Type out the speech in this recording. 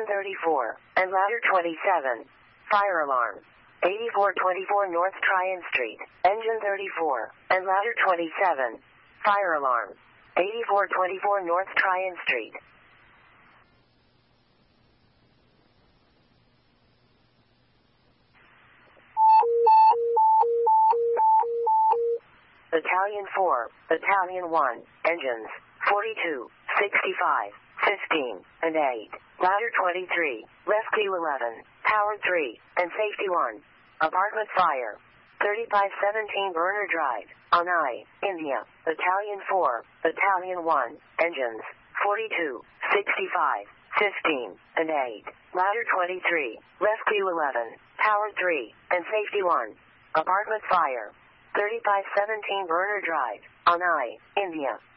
engine 34, and ladder 27. Fire alarm. 8424 North Tryon Street, engine 34, and ladder 27. Fire alarm. 8424 North Tryon Street. Battalion 4, Battalion 1, engines 42, 65, 15, and 8. Ladder 23, rescue 11, power 3, and safety 1. Apartment fire. 3517 Burner Drive, Anai, India. Battalion 4, Battalion 1, engines 42, 65, 15, and 8. Ladder 23, rescue 11, power 3, and safety 1. Apartment fire. 3517 Burner Drive, Anai, India.